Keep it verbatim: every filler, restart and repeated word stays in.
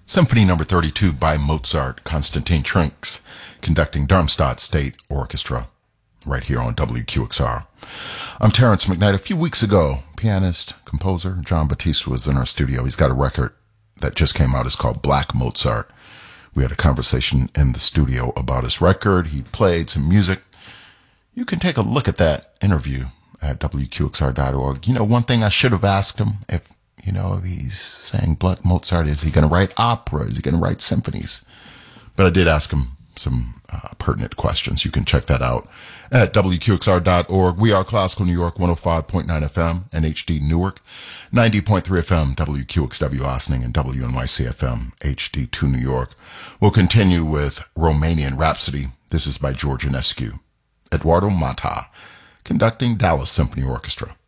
Symphony Number thirty-two by Mozart, Konstantin Trinks, conducting Darmstadt State Orchestra, right here on W Q X R. I'm Terrence McKnight. A few weeks ago, pianist, composer John Batista was in our studio. He's got a record that just came out. It's called Black Mozart. We had a conversation in the studio about his record. He played some music. You can take a look at that interview at W Q X R dot org. You know, one thing I should have asked him, if, you know, if he's saying Black Mozart, is he going to write opera? Is he going to write symphonies? But I did ask him some uh, pertinent questions. You can check that out at W Q X R dot org. We are Classical New York, one oh five point nine F M, N H D Newark, ninety point three F M, W Q X W Ossining, and W N Y C F M, H D two New York. We'll continue with Romanian Rhapsody. This is by George Enescu. Eduardo Mata, conducting Dallas Symphony Orchestra.